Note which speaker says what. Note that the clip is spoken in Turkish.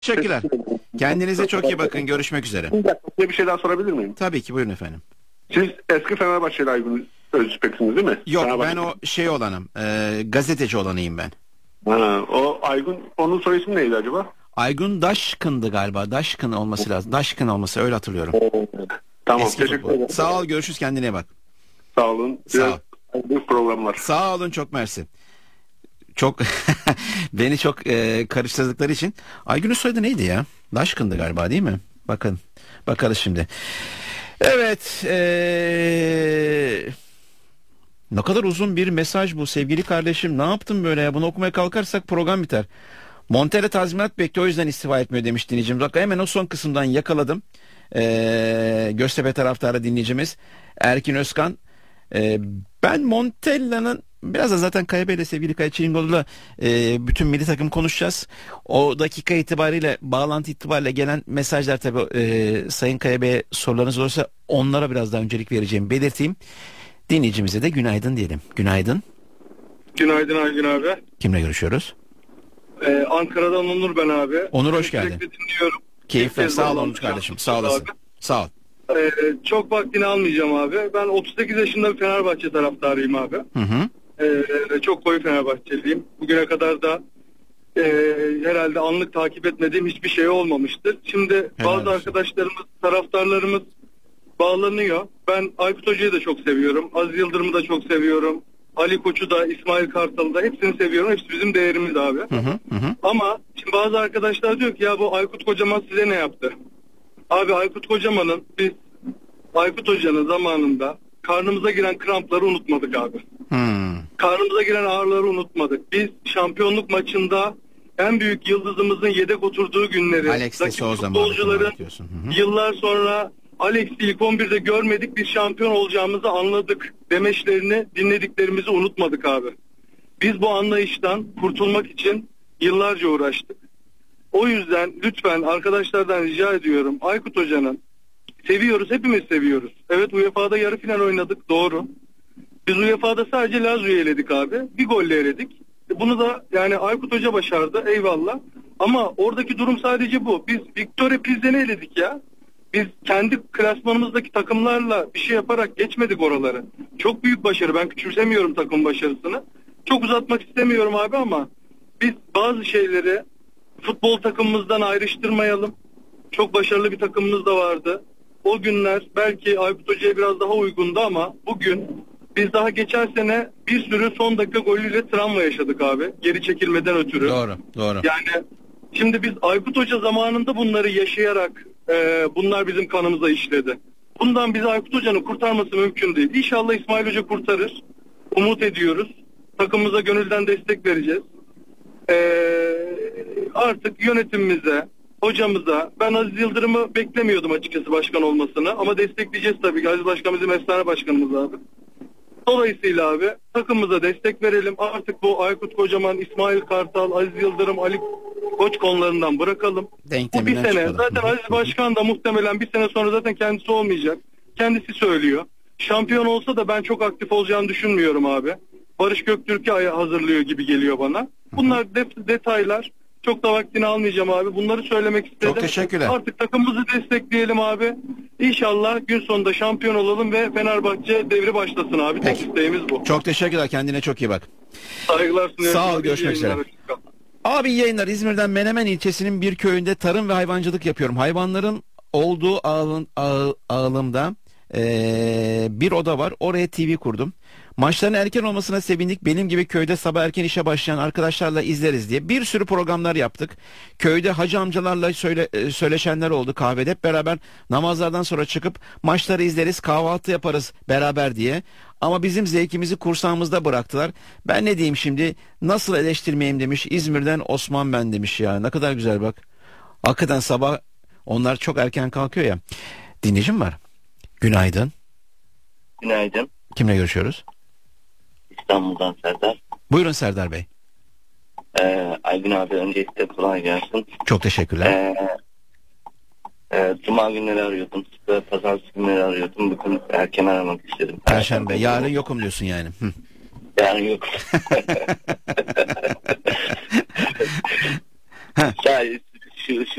Speaker 1: Teşekkürler. Kendinize çok iyi bakın. Görüşmek üzere.
Speaker 2: Size bir şey daha sorabilir miyim?
Speaker 1: Tabii ki, buyurun efendim.
Speaker 2: Siz eski Fenerbahçeli Aygün Öztürk'sünüz değil mi?
Speaker 1: Yok, ben o şey olanım. Gazeteci olanıyım ben.
Speaker 2: O Aygün, onun soy ismi neydi acaba?
Speaker 1: Aygun Daşkın'dı galiba. Daşkın olması lazım. Daşkın olması, öyle hatırlıyorum.
Speaker 2: Tamam,
Speaker 1: Eski
Speaker 2: teşekkür
Speaker 1: futbol.
Speaker 2: ederim.
Speaker 1: Sağ ol, görüşürüz, kendine iyi bak.
Speaker 2: Sağ olun.
Speaker 1: Sağ ol.
Speaker 2: Büyük programlar.
Speaker 1: Sağ olun, çok mersi. Çok beni çok karıştırdıkları için. Aygün'ün soyadı neydi ya? Daşkın'dı galiba, değil mi? Bakın. Bakalım şimdi. Evet. Ne kadar uzun bir mesaj bu sevgili kardeşim. Ne yaptım böyle ya? Bunu okumaya kalkarsak program biter. Montella tazminat bekliyor, o yüzden istifa etmiyor demiş dinleyicimiz. Bak, hemen o son kısımdan yakaladım. Göztepe taraftarı dinleyicimiz Erkin Özkan. Ben Montella'nın biraz da zaten Kaya Bey'le, sevgili Kaya Çilingolu'yla bütün milli takım konuşacağız. O dakika itibariyle, bağlantı itibariyle gelen mesajlar tabii, Sayın Kaya Bey'e sorularınız olursa onlara biraz daha öncelik vereceğimi belirteyim. Dinleyicimize de günaydın diyelim. Günaydın.
Speaker 3: Günaydın Aygün abi.
Speaker 1: Kimle görüşüyoruz?
Speaker 3: Ankara'dan Onur ben abi.
Speaker 1: Onur, hoş geldin.
Speaker 3: Sürekli dinliyorum.
Speaker 1: Keyifler. Sağ ol Onur kardeşim. Sağ olasın. Sağ ol.
Speaker 3: Çok vaktini almayacağım abi. Ben 38 yaşında bir Fenerbahçe taraftarıyım abi.
Speaker 1: Hı hı.
Speaker 3: Çok koyu Fenerbahçeliyim. Bugüne kadar da herhalde anlık takip etmediğim hiçbir şey olmamıştır. Şimdi bazı arkadaşlarımız, taraftarlarımız bağlanıyor. Ben Aykut Hoca'yı da çok seviyorum. Aziz Yıldırım'ı da çok seviyorum. Ali Koç'u da, İsmail Kartal'ı da, hepsini seviyorum. Hepsi bizim değerimiz abi.
Speaker 1: Hı hı.
Speaker 3: Ama şimdi bazı arkadaşlar diyor ki ya bu Aykut Kocaman size ne yaptı? Abi Aykut Kocaman'ın, biz Aykut Hoca'nın zamanında karnımıza giren krampları unutmadık abi. Karnımıza giren ağrıları unutmadık. Biz şampiyonluk maçında en büyük yıldızımızın yedek oturduğu günleri,
Speaker 1: Alex
Speaker 3: rakip
Speaker 1: o zaman
Speaker 3: futbolcuların yıllar sonra Alex'i ilk 11'de görmedik, biz şampiyon olacağımızı anladık demeçlerini, dinlediklerimizi unutmadık abi. Biz bu anlayıştan kurtulmak için yıllarca uğraştık. O yüzden lütfen arkadaşlardan rica ediyorum, Aykut Hoca'nın, seviyoruz, hepimiz seviyoruz. Evet, UEFA'da yarı final oynadık, doğru. Biz UEFA'da sadece Lazio'yu eledik abi. Bir golle eledik. Bunu da yani Aykut Hoca başardı, eyvallah. Ama oradaki durum sadece bu. Biz Victoria Pilsen'i eledik ya. Biz kendi klasmanımızdaki takımlarla bir şey yaparak geçmedik oraları. Çok büyük başarı. Ben küçümsemiyorum takım başarısını. Çok uzatmak istemiyorum abi ama biz bazı şeyleri futbol takımımızdan ayrıştırmayalım. Çok başarılı bir takımımız da vardı. O günler belki Aykut Hoca'ya biraz daha uygundu ama bugün biz daha geçen sene bir sürü son dakika golüyle travma yaşadık abi. Geri çekilmeden ötürü.
Speaker 1: Doğru.
Speaker 3: Yani şimdi biz Aykut Hoca zamanında bunları yaşayarak bunlar bizim kanımıza işledi. Bundan bizi Aykut Hoca'nın kurtarması mümkün değil. İnşallah İsmail Hoca kurtarır. Umut ediyoruz. Takımımıza gönülden destek vereceğiz. Artık yönetimimize, hocamıza, ben Aziz Yıldırım'ı beklemiyordum açıkçası başkan olmasını ama destekleyeceğiz tabii ki. Aziz Başkan bizim efsane başkanımız abi. Dolayısıyla abi takımımıza destek verelim. Artık bu Aykut Kocaman, İsmail Kartal, Aziz Yıldırım, Ali Koç konularından bırakalım. Bu bir sene. Zaten Aziz Başkan da muhtemelen bir sene sonra zaten kendisi olmayacak. Kendisi söylüyor. Şampiyon olsa da ben çok aktif olacağını düşünmüyorum abi. Barış Göktürk'ü hazırlıyor gibi geliyor bana. Bunlar detaylar. Çok da vaktini almayacağım abi. Bunları söylemek istedim.
Speaker 1: Çok teşekkürler.
Speaker 3: Artık takımımızı destekleyelim abi. İnşallah gün sonunda şampiyon olalım ve Fenerbahçe devri başlasın abi. Tek isteğimiz bu.
Speaker 1: Çok teşekkürler. Kendine çok iyi bak.
Speaker 3: Saygılar sunuyorum.
Speaker 1: Sağ ol. Görüşmek üzere. Abi iyi yayınlar. İzmir'den Menemen ilçesinin bir köyünde tarım ve hayvancılık yapıyorum. Hayvanların olduğu ağılımda bir oda var. Oraya TV kurdum. Maçların erken olmasına sevindik. Benim gibi köyde sabah erken işe başlayan arkadaşlarla izleriz diye bir sürü programlar yaptık. Köyde hacı amcalarla söyleşenler oldu kahvede. Hep beraber namazlardan sonra çıkıp maçları izleriz, kahvaltı yaparız beraber diye. Ama bizim zevkimizi kursağımızda bıraktılar. Ben ne diyeyim şimdi? Nasıl eleştirmeyeyim demiş. İzmir'den Osman ben demiş ya. Ne kadar güzel bak. Hakikaten sabah onlar çok erken kalkıyor ya. Dinleyicim var. Günaydın.
Speaker 4: Günaydın.
Speaker 1: Kimle görüşüyoruz?
Speaker 4: İstanbul'dan Serdar.
Speaker 1: Buyurun Serdar Bey.
Speaker 4: Aygün abi öncelikle kolay gelsin.
Speaker 1: Çok teşekkürler.
Speaker 4: Cuma günleri arıyordum. Pazartesi günleri arıyordum. Bugün erken aramak istedim.
Speaker 1: Perşembe. Yarın yokum diyorsun yani.
Speaker 4: Yarın yok.